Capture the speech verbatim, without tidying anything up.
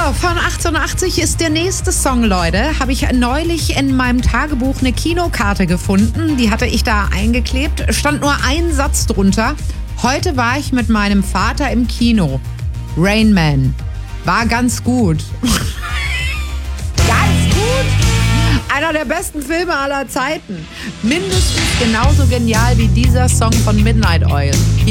von achtundachtzig ist der nächste Song, Leute. Habe ich neulich in meinem Tagebuch eine Kinokarte gefunden. Die hatte ich da eingeklebt. Stand nur ein Satz drunter. Heute war ich mit meinem Vater im Kino. Rain Man. War ganz gut. Ganz gut? Einer der besten Filme aller Zeiten. Mindestens genauso genial wie dieser Song von Midnight Oil. Hier